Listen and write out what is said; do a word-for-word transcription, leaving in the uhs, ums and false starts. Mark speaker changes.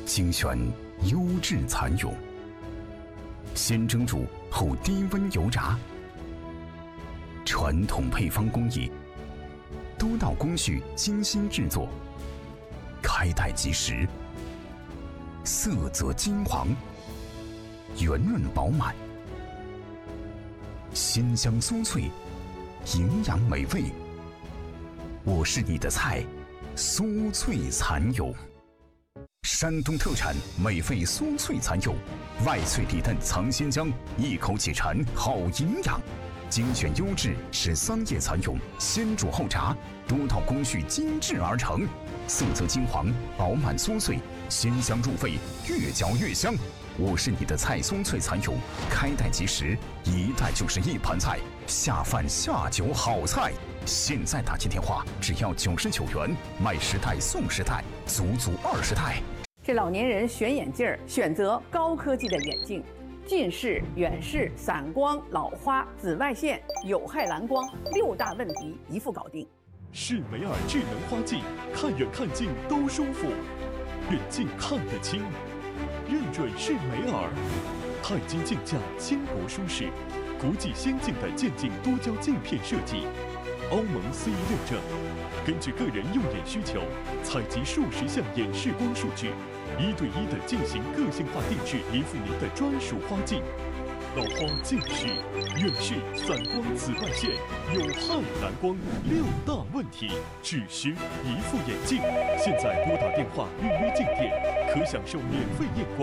Speaker 1: 精选优质蚕蛹，先蒸煮后低温油炸，传统配方工艺，多道工序精心制作，开袋即食，色泽金黄，圆润饱满，鲜香酥脆，营养美味。我是你的菜，酥脆蚕蛹。山东特产美味酥脆蚕蛹，外脆里嫩藏鲜浆，一口解馋好营养。精选优质十三叶蚕蛹，先煮后炸，多道工序精制而成，色泽金黄，饱满酥脆，鲜香入味，越嚼越香。我是你的菜，酥脆蚕蛹，开袋即食，一袋就是一盘菜，下饭下酒好菜。现在打进电话只要九十九元，买十袋送十袋，足足二十袋。
Speaker 2: 这老年人选眼镜儿，选择高科技的眼镜，近视、远视、散光、老花、紫外线、有害蓝光六大问题一副搞定。
Speaker 3: 视美尔智能花镜，看远看近都舒服，远近看得清，认准是美尔。钛金镜架轻薄舒适，国际先进的渐进多焦镜片设计，欧盟 C E 认证。根据个人用眼需求，采集数十项眼视光数据，一对一的进行个性化定制，一副您的专属花镜。老花、近视、远视、散光、紫外线、有害蓝光六大问题，只需一副眼镜。现在拨打电话预约镜店，可享受免费验光。